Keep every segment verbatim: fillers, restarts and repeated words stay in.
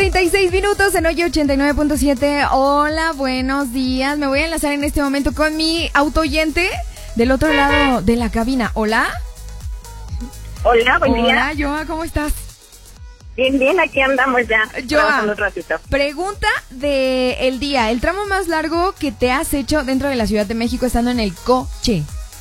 treinta y seis minutos en Hoy ochenta y nueve punto siete. Hola, buenos días. Me voy a enlazar en este momento con mi autoyente del otro lado de la cabina. Hola. Hola, buen día. Hola, Joa, ¿cómo estás? Bien, bien, aquí andamos ya. Joa, un ratito. Pregunta del día. El tramo más largo que te has hecho dentro de la Ciudad de México estando en el coche.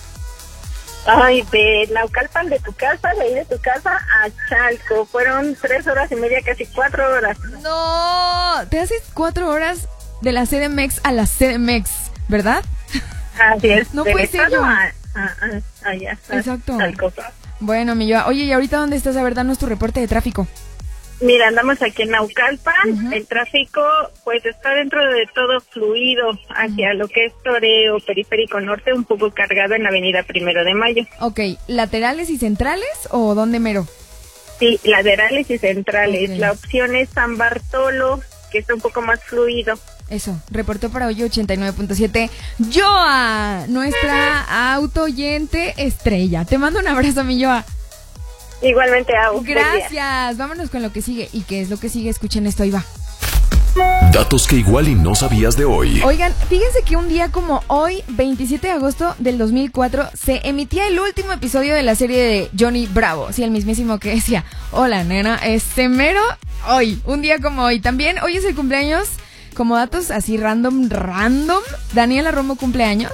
Ay, de Naucalpan, de tu casa, de ahí de tu casa a Chalco. Fueron tres horas y media, casi cuatro horas. No, te haces cuatro horas de la C D M X a la C D M X, ¿verdad? Así es. No puede ser yo. A, a, a, allá, a Exacto. Chalco. Bueno, mi Joa. Oye, ¿y ahorita dónde estás? A ver, danos tu reporte de tráfico. Mira, andamos aquí en Naucalpan. Uh-huh. El tráfico, pues, está dentro de todo fluido hacia uh-huh. lo que es Toreo, Periférico Norte, un poco cargado en la avenida Primero de Mayo. Ok, ¿laterales y centrales o dónde mero? Sí, laterales y centrales. Okay. La opción es San Bartolo, que está un poco más fluido. Eso, reportó para Hoy ochenta y nueve punto siete Joa, nuestra autoyente estrella. Te mando un abrazo, mi Joa. Igualmente, Au. Gracias. Vámonos con lo que sigue. ¿Y qué es lo que sigue? Escuchen esto, ahí va. Datos que igual y no sabías de hoy. Oigan, fíjense que un día como hoy, veintisiete de agosto del dos mil cuatro, se emitía el último episodio de la serie de Johnny Bravo. Sí, el mismísimo que decía, hola nena, este mero hoy, un día como hoy. También hoy es el cumpleaños, como datos así random, random, Daniela Romo cumpleaños.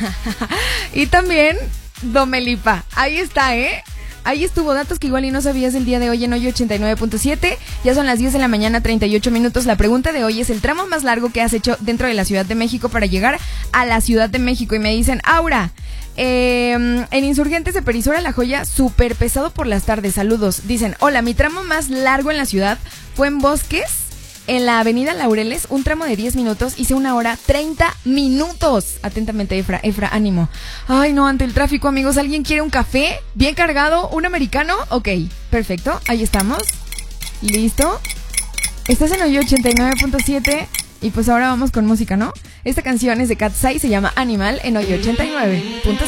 Y también Domelipa. Ahí está, ¿eh? Ahí estuvo, datos que igual y no sabías el día de hoy en Hoy ochenta y nueve punto siete. Ya son las diez de la mañana, treinta y ocho minutos. La pregunta de hoy es el tramo más largo que has hecho dentro de la Ciudad de México para llegar a la Ciudad de México. Y me dicen, Aura, eh, en Insurgentes de Perisora La Joya, súper pesado por las tardes, saludos. Dicen, hola, mi tramo más largo en la ciudad fue en Bosques, en la avenida Laureles, un tramo de diez minutos, hice una hora treinta minutos. Atentamente, Efra, Efra, ánimo. Ay, no, ante el tráfico, amigos, ¿alguien quiere un café? ¿Bien cargado? ¿Un americano? Ok, perfecto, ahí estamos. Listo. Estás en Hoy ochenta y nueve punto siete y pues ahora vamos con música, ¿no? Esta canción es de Katsai, se llama Animal en Hoy ochenta y nueve punto siete.